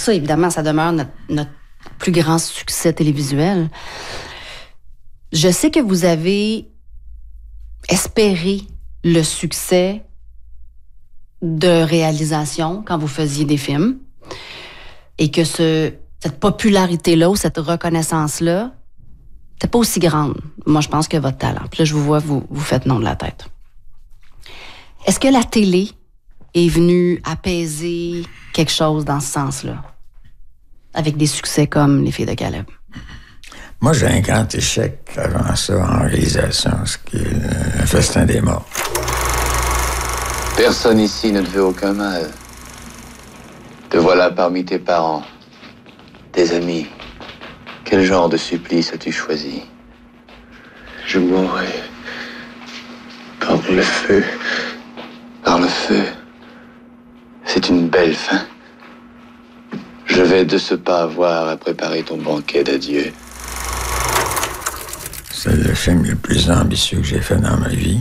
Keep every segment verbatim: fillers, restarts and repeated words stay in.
ça, évidemment, ça demeure notre, notre plus grand succès télévisuel. Je sais que vous avez espéré le succès de réalisation quand vous faisiez des films et que ce, cette popularité-là ou cette reconnaissance-là n'était pas aussi grande, moi, je pense, que votre talent. Puis là, je vous vois, vous, vous faites non de la tête. Est-ce que la télé est venue apaiser quelque chose dans ce sens-là, avec des succès comme Les Filles de Caleb? Moi, j'ai un grand échec avant ça en réalisation, ce qui est le Festin des morts. Personne ici ne te veut aucun mal. Te voilà parmi tes parents, tes amis. Quel genre de supplice as-tu choisi? Je mourrai par le feu. Par le feu. C'est une belle fin. Je vais de ce pas avoir à préparer ton banquet d'adieu. C'est le film le plus ambitieux que j'ai fait dans ma vie.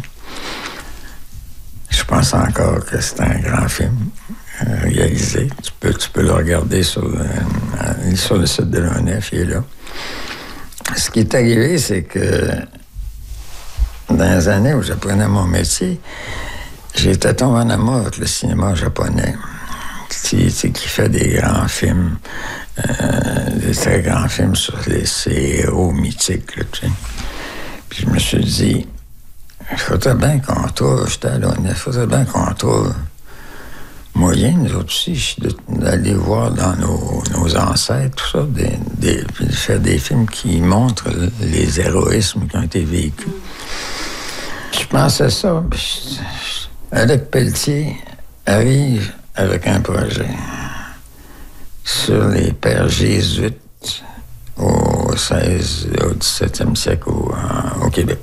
Je pense encore que c'est un grand film euh, réalisé. Tu peux, tu peux le regarder sur le, euh, sur le site de l'O N F, il est là. Ce qui est arrivé, c'est que dans les années où j'apprenais mon métier, j'étais tombé en amour avec le cinéma japonais, qui, qui fait des grands films, euh, des très grands films sur les, ces héros mythiques, là, tu sais. Puis je me suis dit, il faudrait bien qu'on trouve, j'étais à l'O N F, il faudrait bien qu'on trouve moyen, nous autres aussi, d'aller voir dans nos, nos ancêtres, tout ça, des, des, de faire des films qui montrent les héroïsmes qui ont été vécus. Je pensais ça, puis Alec Pelletier arrive avec un projet sur les pères jésuites au seizième, au dix-septième siècle au, au Québec.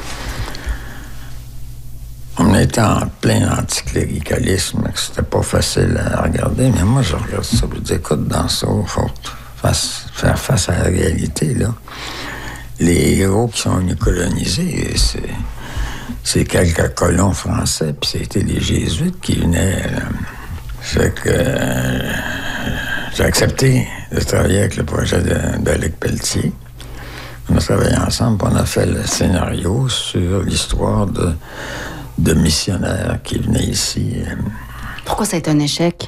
On était en plein anticléricalisme, c'était pas facile à regarder, mais moi, je regarde ça, je dis, écoute, dans ça, il faut face, faire face à la réalité, là. Les héros qui sont venus coloniser, c'est, c'est quelques colons français, puis c'était les jésuites qui venaient. Euh, fait que euh, j'ai accepté de travailler avec le projet d'Alec Pelletier. On a travaillé ensemble, puis on a fait le scénario sur l'histoire de de missionnaires qui venaient ici. Pourquoi ça a été un échec?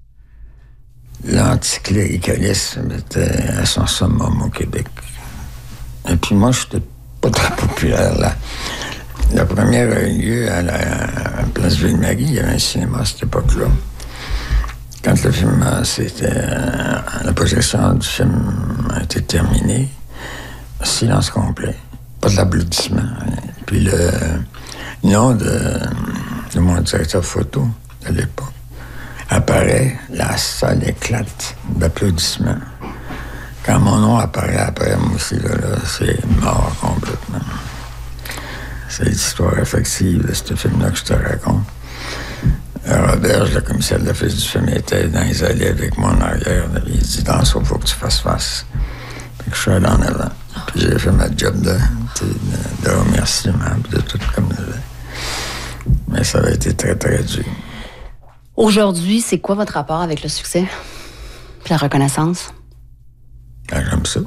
L'anticléricalisme était à son summum au Québec. Et puis moi, je n'étais pas très populaire là. La première a eu lieu à la à Place Ville-Marie. Il y avait un cinéma à cette époque-là. Quand le film, c'était... La projection du film a été terminée, silence complet. Pas de l'applaudissement. Puis le... nom de, de mon directeur photo de l'époque apparaît, la salle éclate d'applaudissements. Quand mon nom apparaît après, moi aussi, là, là, c'est mort complètement. C'est l'histoire effective de ce film-là que je te raconte. Robert, le commissaire de l'office du film, était dans les allées avec moi en arrière. Il dit, dans ça, il faut que tu fasses face. Puis que je suis allé en avant. Puis j'ai fait ma job de, de, de remerciement, puis de tout comme ça. Mais ça a été très, très dur. Aujourd'hui, c'est quoi votre rapport avec le succès? Puis la reconnaissance? Ah, j'aime ça.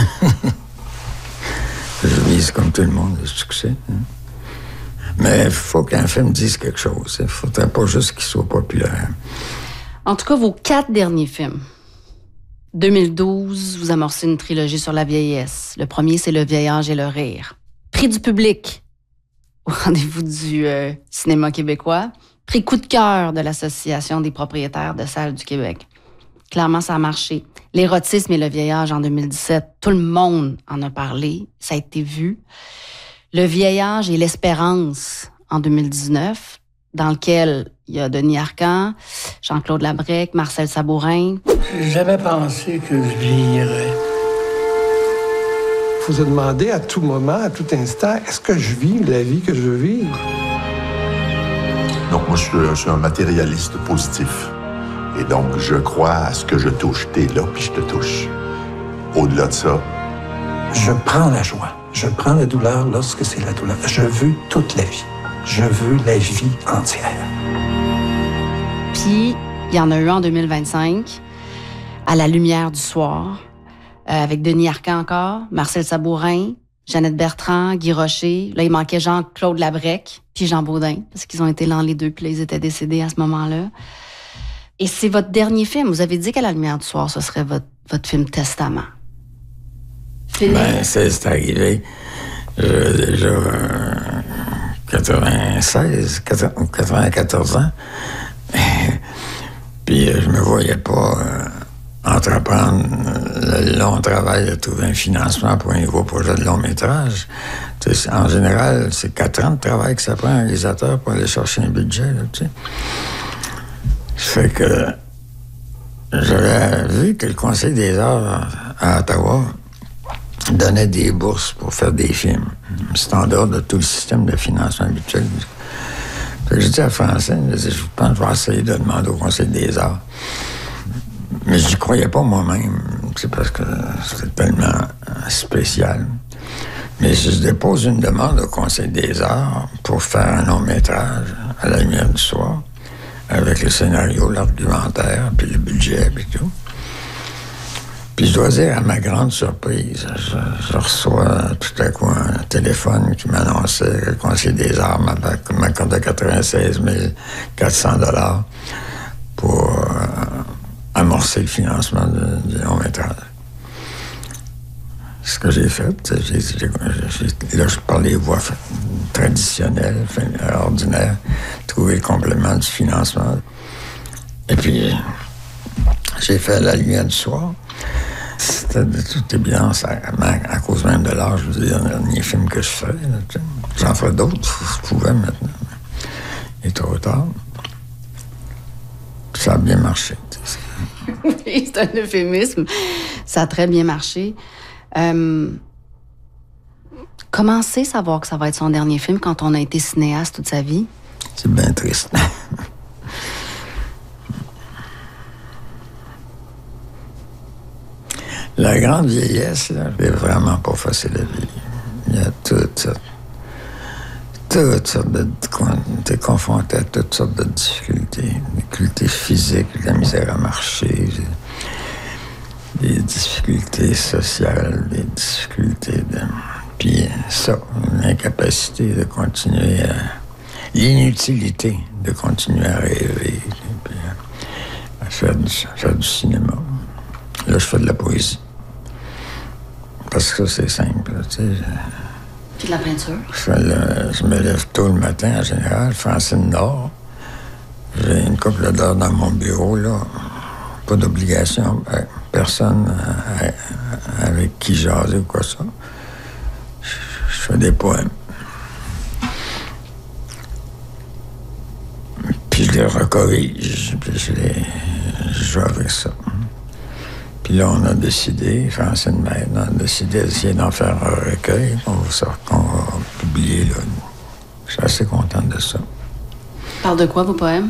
Je vise comme tout le monde le succès. Hein. Mais il faut qu'un film dise quelque chose. Il ne faudrait pas juste qu'il soit populaire. En tout cas, vos quatre derniers films. deux mille douze, vous amorcez une trilogie sur la vieillesse. Le premier, c'est Le vieil âge et le rire. Prix du public au rendez-vous du euh, cinéma québécois. Prix coup de cœur de l'Association des propriétaires de salles du Québec. Clairement, ça a marché. L'érotisme et le vieil âge en deux mille dix-sept, tout le monde en a parlé. Ça a été vu. Le vieil âge et l'espérance en deux mille dix-neuf, dans lequel il y a Denis Arcand, Jean-Claude Labrec, Marcel Sabourin. J'ai jamais pensé que je vieillirais. Il faut se demander à tout moment, à tout instant, est-ce que je vis la vie que je veux vivre? Donc, moi, je suis, je suis un matérialiste positif. Et donc, je crois à ce que je touche. T'es là, puis je te touche. Au-delà de ça... Je prends la joie. Je prends la douleur lorsque c'est la douleur. Je veux toute la vie. Je veux la vie entière. Puis, il y en a eu en deux mille vingt-cinq, À la lumière du soir, euh, avec Denis Arcand encore, Marcel Sabourin, Jeannette Bertrand, Guy Rocher. Là, il manquait Jean-Claude Labrec, puis Jean Baudin, parce qu'ils ont été dans les deux, puis là, ils étaient décédés à ce moment-là. Et c'est votre dernier film. Vous avez dit qu'à la lumière du soir, ce serait votre, votre film testament. Fini? Ben, c'est, c'est arrivé. J'avais déjà euh, quatre-vingt-seize ou quatre-vingt-quatorze ans. Puis euh, je me voyais pas euh, entreprendre le long travail de trouver un financement pour un nouveau projet de long métrage. T'sais, en général, c'est quatre ans de travail que ça prend un réalisateur pour aller chercher un budget. Là, t'sais. Ça fait que j'avais vu que le Conseil des arts à Ottawa donnait des bourses pour faire des films. C'est en dehors de tout le système de financement habituel. Fait que j'ai dit à Francine, je, dit, je pense que je vais essayer de demander au Conseil des arts. Mais je n'y croyais pas moi-même, c'est parce que c'était tellement spécial. Mais je dépose une demande au Conseil des arts pour faire un long-métrage à la lumière du soir, avec le scénario, l'argumentaire, puis le budget, puis tout. Puis je dois dire, à ma grande surprise, je, je reçois tout à coup un téléphone qui m'annonçait que le Conseil des arts m'accordait quatre-vingt-seize mille quatre cents dollars pour euh, amorcer le financement du, du long-métrage. Ce que j'ai fait, j'ai, j'ai, j'ai, là, je parlais voix traditionnelles, ordinaires, trouver le complément du financement. Et puis, j'ai fait La lumière du soir. C'était de toute évidence, à, à cause même de l'âge, je veux dire, le dernier film que je fais. Là, j'en ferai d'autres, je pouvais maintenant. Il est trop tard. Ça a bien marché. Oui, c'est un euphémisme. Ça a très bien marché. Euh, comment c'est savoir que ça va être son dernier film quand on a été cinéaste toute sa vie? C'est bien triste. La grande vieillesse, là, c'est vraiment pas facile à vivre. Il y a toutes sortes, toutes sortes de... T'es confronté à toutes sortes de difficultés. Des difficultés physiques, de la misère à marcher, des difficultés sociales, des difficultés de... Puis ça, l'incapacité de continuer à... L'inutilité de continuer à rêver, puis à faire du, faire du cinéma. Là, je fais de la poésie. Parce que c'est simple, tu sais. Puis de la peinture? Je, fais le, je me lève tôt le matin, en général. Francine dort. J'ai une couple d'heures dans mon bureau, là. Pas d'obligation. Personne avec qui jaser ou quoi ça. Je, je fais des poèmes. Puis je les recorrige, puis je les... Je joue avec ça. Puis là, on a décidé, Francine Maître, on a décidé d'essayer d'en faire un recueil qu'on va, qu'on va publier, là. Je suis assez content de ça. Parle de quoi, vos poèmes?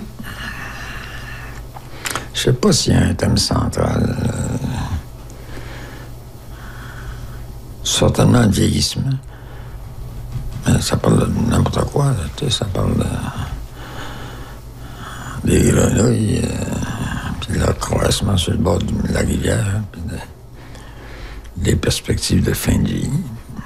Je sais pas s'il y a un thème central. Euh... Certainement le vieillissement. Mais ça parle de n'importe quoi, là, tu sais, ça parle de... des grenouilles... Euh... puis le croissement sur le bord de la rivière, puis de, les perspectives de fin de vie.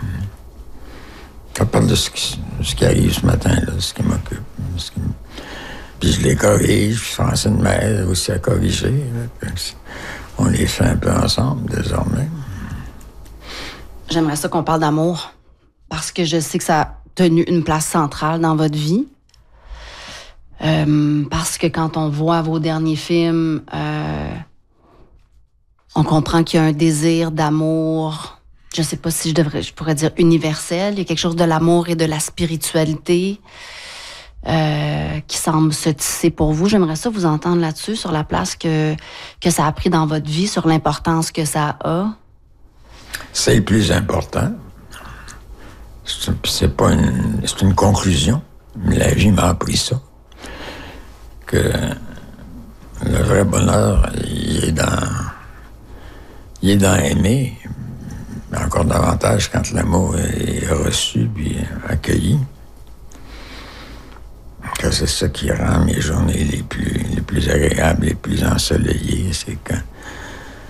Ça parle de ce qui, ce qui arrive ce matin, là, ce qui m'occupe. Ce qui... Puis je les corrige, puis Francine m'aide aussi à corriger. Là, on les fait un peu ensemble, désormais. J'aimerais ça qu'on parle d'amour, parce que je sais que ça a tenu une place centrale dans votre vie. Euh, parce que quand on voit vos derniers films, euh, on comprend qu'il y a un désir d'amour, je sais pas si je devrais, je pourrais dire universel. Il y a quelque chose de l'amour et de la spiritualité euh, qui semble se tisser pour vous. J'aimerais ça vous entendre là-dessus, sur la place que, que ça a pris dans votre vie, sur l'importance que ça a. C'est le plus important. C'est, c'est pas une, c'est une conclusion. La vie m'a appris ça. Que le vrai bonheur, il est dans... Il est dans aimer, mais encore davantage quand l'amour est reçu puis accueilli. Que c'est ça qui rend mes journées les plus, les plus agréables, les plus ensoleillées. C'est quand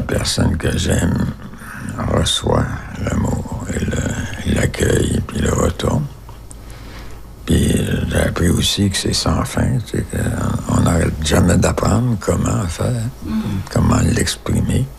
personne que j'aime reçoit l'amour et le, l'accueil, puis le retourne. Puis j'ai appris aussi que c'est sans fin, tu sais, qu'on n'arrête jamais d'apprendre comment faire, mm. comment l'exprimer.